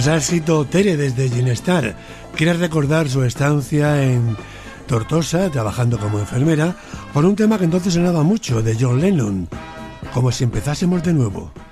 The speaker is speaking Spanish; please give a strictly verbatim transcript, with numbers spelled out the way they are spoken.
Nos ha escrito Tere desde Ginestar. Quiere recordar su estancia en Tortosa, trabajando como enfermera, por un tema que entonces sonaba mucho, de John Lennon, como si empezásemos de nuevo.